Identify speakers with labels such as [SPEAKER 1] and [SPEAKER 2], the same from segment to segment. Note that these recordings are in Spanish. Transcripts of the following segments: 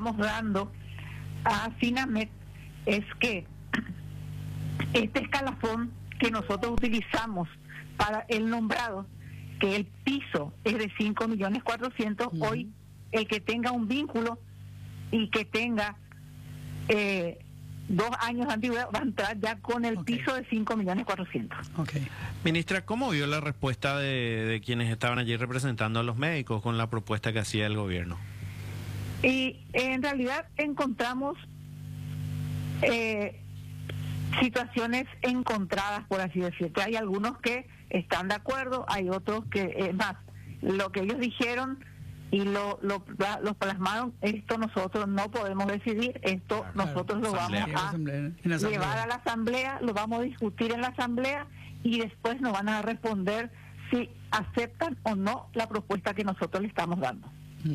[SPEAKER 1] estamos dando a Finamet es que este escalafón que nosotros utilizamos para el nombrado, que el piso es de 5.400.000, hoy el que tenga un vínculo y que tenga 2 años de antigüedad va a entrar ya con el piso de 5.400.000.
[SPEAKER 2] Ministra, ¿cómo vio la respuesta de quienes estaban allí representando a los médicos con la propuesta que hacía el gobierno?
[SPEAKER 1] Y en realidad encontramos situaciones encontradas, por así decirlo. Hay algunos que están de acuerdo, hay otros que, más, lo que ellos dijeron y lo plasmaron, esto nosotros no podemos decidir, esto nosotros lo vamos a llevar a la asamblea, lo vamos a discutir en la asamblea y después nos van a responder si aceptan o no la propuesta que nosotros le estamos dando.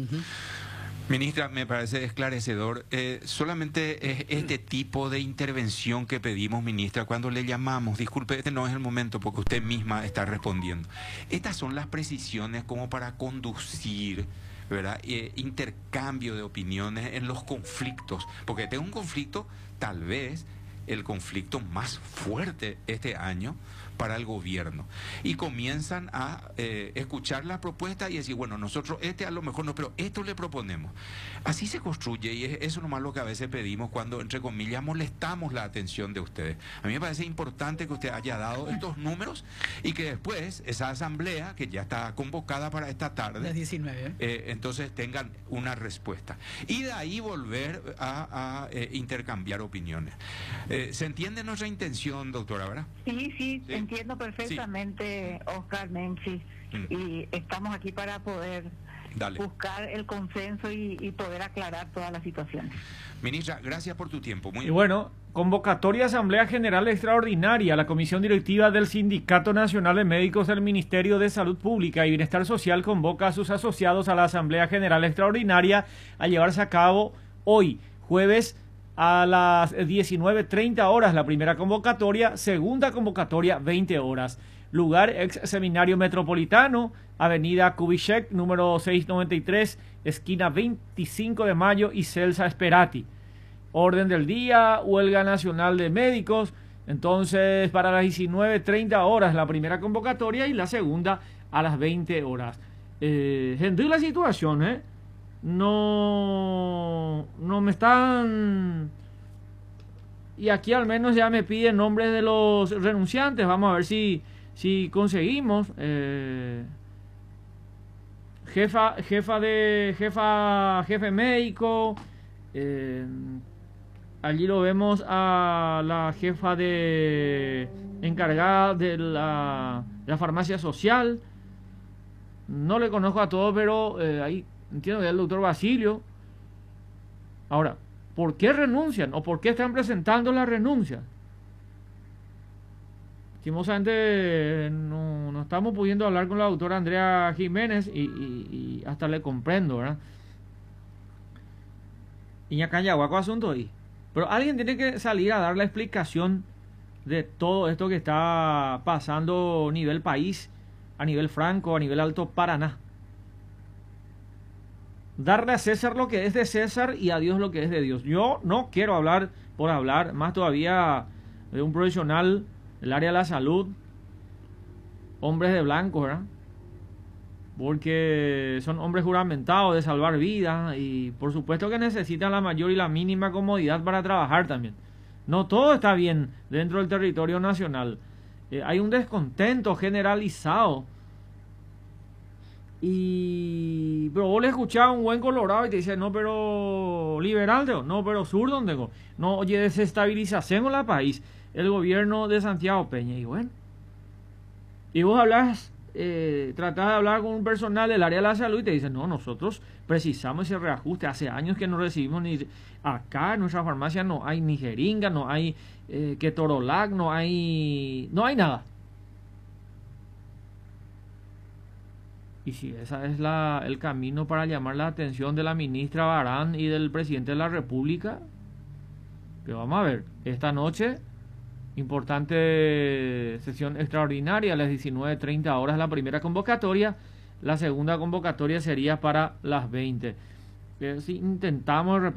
[SPEAKER 3] Ministra, me parece esclarecedor. Solamente es este tipo de intervención que pedimos, ministra, cuando le llamamos. Disculpe, este no es el momento porque usted misma está respondiendo. Estas son las precisiones como para conducir, ¿verdad? Intercambio de opiniones en los conflictos. Porque tengo un conflicto, tal vez el conflicto más fuerte este año para el gobierno, y comienzan a escuchar la propuesta y decir, bueno, nosotros a lo mejor no, pero esto le proponemos. Así se construye, y es eso nomás lo que a veces pedimos cuando, entre comillas, molestamos la atención de ustedes. A mí me parece importante que usted haya dado estos números y que después esa asamblea, que ya está convocada para esta tarde,
[SPEAKER 4] las 19,
[SPEAKER 3] entonces tengan una respuesta. Y de ahí volver a intercambiar opiniones. ¿Se entiende nuestra intención, doctora, verdad?
[SPEAKER 1] Sí, entiendo perfectamente, sí. Oscar, Menchi, y estamos aquí para poder buscar el consenso y poder aclarar todas las situaciones.
[SPEAKER 3] Ministra, gracias por tu tiempo.
[SPEAKER 5] Y bueno, convocatoria Asamblea General Extraordinaria. La Comisión Directiva del Sindicato Nacional de Médicos del Ministerio de Salud Pública y Bienestar Social convoca a sus asociados a la Asamblea General Extraordinaria a llevarse a cabo hoy, jueves, a las 19:30 horas, la primera convocatoria, segunda convocatoria 20 horas. Lugar, ex Seminario Metropolitano, Avenida Kubitschek, número 693, esquina 25 de Mayo y Celsa Esperati. Orden del día, huelga nacional de médicos. Entonces, para las 19:30 horas la primera convocatoria y la segunda a las 20 horas. Gente, la situación, no me están, y aquí al menos ya me piden nombres de los renunciantes. Vamos a ver si conseguimos. Jefe médico, allí lo vemos a la jefa de encargada de la farmacia social. No le conozco a todos, pero ahí entiendo que es el doctor Basilio. Ahora, ¿por qué renuncian? ¿O por qué están presentando la renuncia? Lastimosamente no estamos pudiendo hablar con la doctora Andrea Jiménez y hasta le comprendo, ¿verdad? Iñacayahuaco asunto ahí. Pero alguien tiene que salir a dar la explicación de todo esto que está pasando a nivel país, a nivel Franco, a nivel Alto Paraná. Darle a César lo que es de César y a Dios lo que es de Dios. Yo no quiero hablar por hablar, más todavía de un profesional del área de la salud, hombres de blanco, ¿verdad? Porque son hombres juramentados de salvar vidas y por supuesto que necesitan la mayor y la mínima comodidad para trabajar también. No todo está bien dentro del territorio nacional. Hay un descontento generalizado. Pero vos le escuchás a un buen colorado y te dice, no, pero liberal, no, pero sur donde tengo. No, oye, desestabilización en el país. El gobierno de Santiago Peña. Y bueno, y vos hablas, tratás de hablar con un personal del área de la salud y te dicen, no, nosotros precisamos ese reajuste. Hace años que no recibimos ni acá en nuestra farmacia no hay ni jeringa, no hay ketorolac, no hay nada. Y si ese es el camino para llamar la atención de la ministra Barán y del presidente de la República, que vamos a ver, esta noche, importante sesión extraordinaria, a las 19:30 horas la primera convocatoria, la segunda convocatoria sería para las 20. Si intentamos